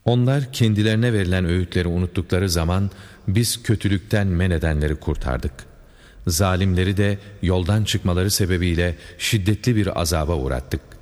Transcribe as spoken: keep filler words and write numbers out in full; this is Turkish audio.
Onlar kendilerine verilen öğütleri unuttukları zaman biz kötülükten men edenleri kurtardık. Zalimleri de yoldan çıkmaları sebebiyle şiddetli bir azaba uğrattık.